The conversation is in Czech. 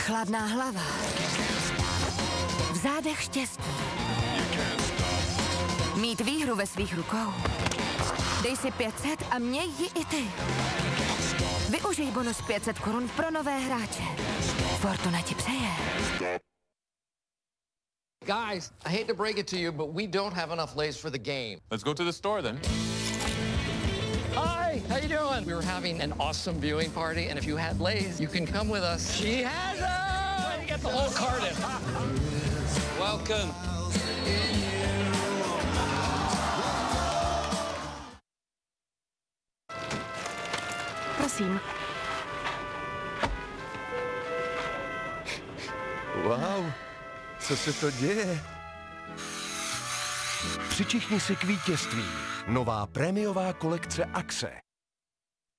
Chladná hlava. V zádech štěstí. Mít výhru ve svých rukou. Dej si 500 a měj ji i ty. Využij bonus 500 korun pro nové hráče. Fortuna ti přeje. Guys, I hate to break it to you, but we don't have enough lays for the game. Let's go to the store then. Hi, how you doing? We were having an awesome viewing party, and if you had lays, you can come with us. She has them! Way to get the whole cart in. Welcome. Prosím. Wow, co se to děje? Přičichni si k vítězství. Nová prémiová kolekce Axe.